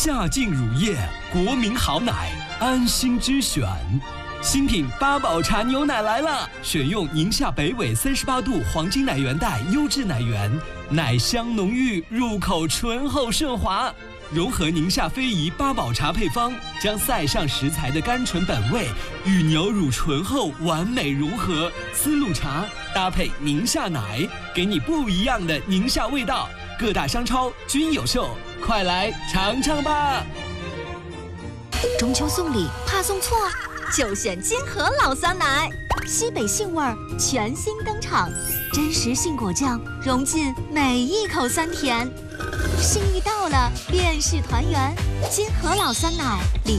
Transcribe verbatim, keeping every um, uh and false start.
夏净乳液，国民好奶，安心之选。新品八宝茶牛奶来了，选用宁夏北纬三十八度黄金奶源带优质奶源，奶香浓郁，入口醇厚顺滑。融合宁夏非遗八宝茶配方，将塞上食材的甘醇本味与牛乳醇厚完美融合。丝路茶搭配宁夏奶，给你不一样的宁夏味道。各大商超均有售，快来尝尝吧！ 中秋送礼怕送错，就选金河老酸奶，西北杏味儿全新登场，真实杏果酱融进每一口酸甜。心意到了，便是团圆。金河老酸奶里